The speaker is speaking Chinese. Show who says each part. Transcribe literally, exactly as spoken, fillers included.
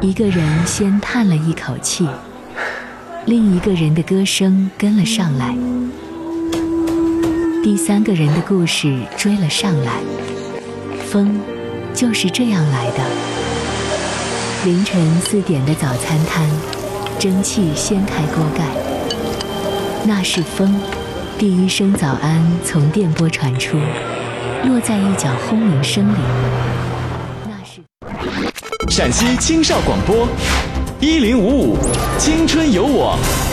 Speaker 1: 一个人先叹了一口气，另一个人的歌声跟了上来，第三个人的故事追了上来。风就是这样来的。凌晨四点的早餐摊，蒸汽掀开锅盖，那是风。第一声早安从电波传出，落在一角轰鸣声里。那是
Speaker 2: 陕西青少广播一零五五青春有我。